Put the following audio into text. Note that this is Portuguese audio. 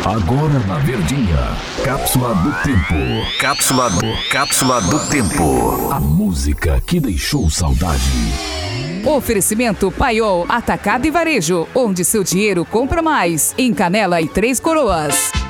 Agora na Verdinha, Cápsula do Tempo. Cápsula do Tempo. A música que deixou saudade. Oferecimento Paiol, Atacado e Varejo, onde seu dinheiro compra mais. Em Canela e Três Coroas.